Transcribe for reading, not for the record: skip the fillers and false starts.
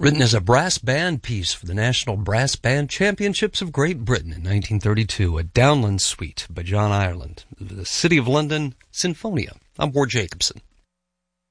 Written as a brass band piece for the National Brass Band Championships of Great Britain in 1932, a Downland Suite by John Ireland, the City of London Sinfonia. I'm Ward Jacobson.